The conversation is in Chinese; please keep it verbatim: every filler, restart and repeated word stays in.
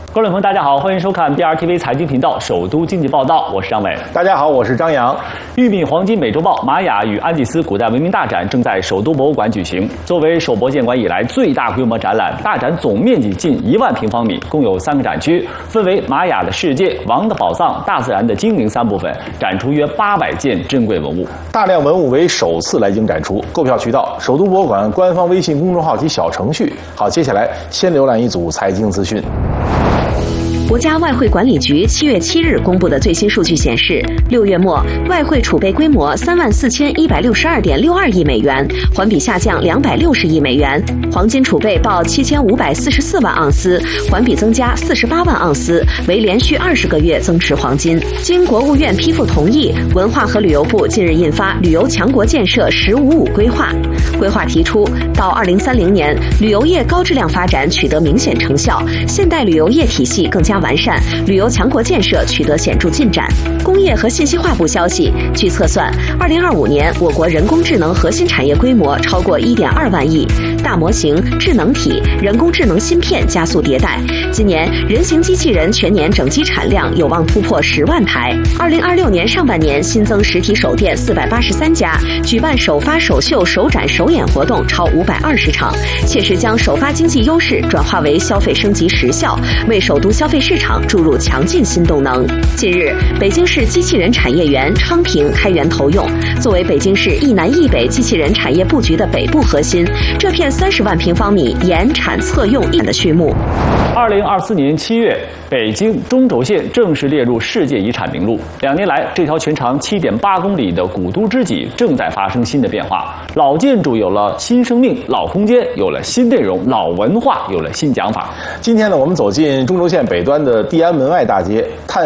观众朋友，大家好，欢迎收看 B R T V 财经频道首都经济报道，我是张伟。 大家好，我是张扬。 玉米黄金美洲豹玛雅与安第斯古代文明大展正在首都博物馆举行。作为首博建馆以来最大规模展览，大展总面积近一万平方米，共有三个展区，分为玛雅的世界、王的宝藏、大自然的精灵三部分，展出约八百件珍贵文物。 大量文物为首次来京展出，购票渠道：首都博物馆官方微信公众号及小程序。好，接下来先浏览一组财经资讯。 国家外汇管理局七月七日公布的最新数据显示，六月末外汇储备规模三万四千一百六十二点六二亿美元，环比下降两百六十亿美元。黄金储备报七千五百四十四万盎司，环比增加四十八万盎司，为连续二十个月增持黄金。经国务院批复同意，文化和旅游部近日印发《旅游强国建设“十五五”规划》。规划提出，到二零三零年，旅游业高质量发展取得明显成效，现代旅游业体系更加完善，旅游强国建设取得显著进展。工业和信息化部消息，据测算，二零二五年我国人工智能核心产业规模超过一点二万亿，大模型、智能体、人工智能芯片加速迭代。今年人形机器人全年整机产量有望突破十万台。二零二六年上半年新增实体首店四百八十三家，举办首发、首秀、首展、首演活动超五百二十场，切实将首发经济优势转化为消费升级实效，为首都消费市场注入强劲新动能。近日，北京市机器人产业园昌平开园投用，作为北京市一南一北机器人产业布局的北部核心，这片三十万平方米研产测用一的序幕。 二零二四年七月，北京中轴线正式列入世界遗产名录。两年来，这条全长七点八公里的古都之脊正在发生新的变化，老建筑有了新生命，老空间有了新内容，老文化有了新讲法。 今天呢，我们走进中轴线北端的地安门外大街，探